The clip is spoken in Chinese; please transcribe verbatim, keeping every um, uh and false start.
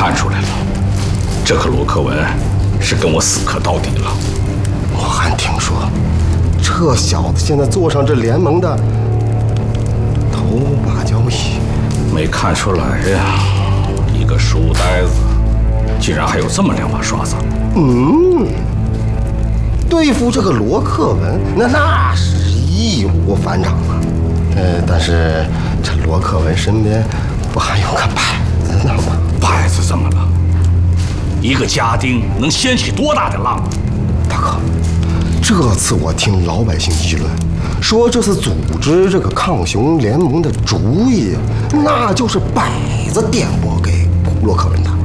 看出来了，这个罗克文是跟我死磕到底了。 我还听说，这小子现在坐上这联盟的头把交椅。 没看出来呀，一个书呆子，竟然还有这么两把刷子。 嗯，对付这个罗克文，那那是易如反掌啊。呃，但是这罗克文身边不还有个摆子呢吗？ 摆子怎么了？一个家丁能掀起多大的浪？ 大哥，这次我听老百姓议论，说这是组织这个抗熊联盟的主意，那就是摆子点拨给罗克文的。